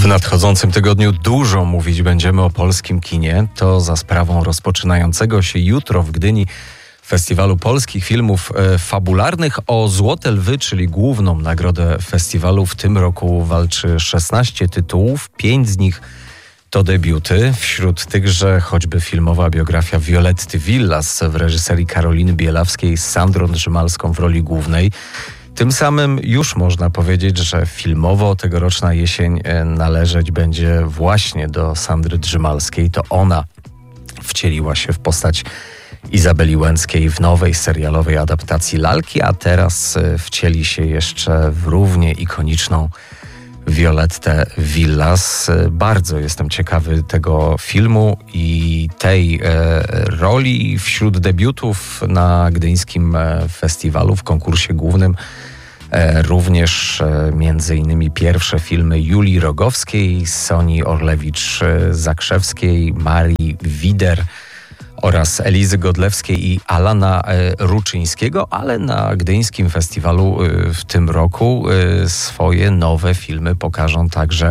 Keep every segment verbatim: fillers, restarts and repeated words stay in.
nadchodzącym tygodniu dużo mówić będziemy o polskim kinie. To za sprawą rozpoczynającego się jutro w Gdyni Festiwalu Polskich Filmów e, Fabularnych. O Złote Lwy, czyli główną nagrodę festiwalu, w tym roku walczy szesnaście tytułów. Pięć z nich to debiuty. Wśród tychże choćby filmowa biografia Violetty Villas w reżyserii Karoliny Bielawskiej z Sandrą Drzymalską w roli głównej. Tym samym już można powiedzieć, że filmowo tegoroczna jesień należeć będzie właśnie do Sandry Drzymalskiej. To ona wcieliła się w postać Izabeli Łęckiej w nowej serialowej adaptacji Lalki, a teraz wcieli się jeszcze w równie ikoniczną Violettę Villas. Bardzo jestem ciekawy tego filmu i tej e, roli. Wśród debiutów na Gdyńskim e, Festiwalu w konkursie głównym e, również e, między innymi pierwsze filmy Julii Rogowskiej, Soni Orlewicz-Zakrzewskiej, Marii Wider oraz Elizy Godlewskiej i Alana e, Ruczyńskiego, ale na Gdyńskim Festiwalu e, w tym roku e, swoje nowe filmy pokażą także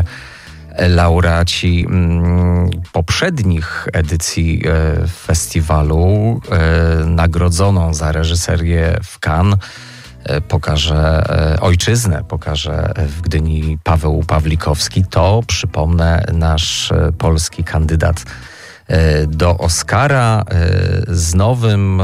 laureaci m, poprzednich edycji e, festiwalu. E, nagrodzoną za reżyserię w Cannes e, pokaże e, Ojczyznę, pokaże w Gdyni Paweł Pawlikowski. To, przypomnę, nasz e, polski kandydat do Oscara z nowym,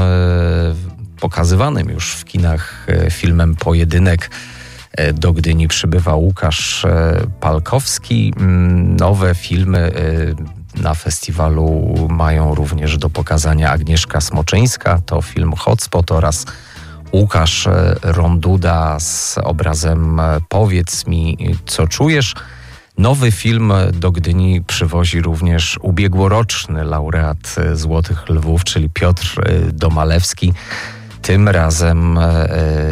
pokazywanym już w kinach filmem Pojedynek. Do Gdyni przybywa Łukasz Palkowski. Nowe filmy na festiwalu mają również do pokazania Agnieszka Smoczyńska, to film Hotspot, oraz Łukasz Ronduda z obrazem Powiedz mi, co czujesz. Nowy film do Gdyni przywozi również ubiegłoroczny laureat Złotych Lwów, czyli Piotr Domalewski. Tym razem e,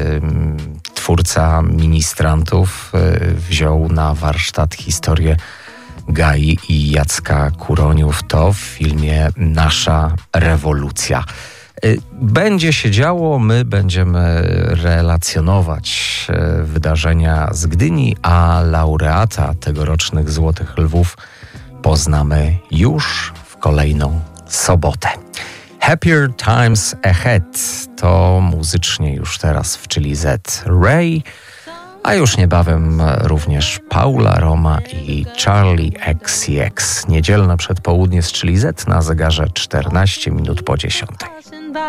twórca Ministrantów e, wziął na warsztat historię Gai i Jacka Kuroniów. To w filmie Nasza rewolucja. Będzie się działo, my będziemy relacjonować wydarzenia z Gdyni, a laureata tegorocznych Złotych Lwów poznamy już w kolejną sobotę. Happier Times Ahead to muzycznie już teraz w Chili Z Ray, a już niebawem również Paula Roma i Charlie X C X. Niedzielne przedpołudnie z Chili Z na zegarze czternaście minut po dziesiątej.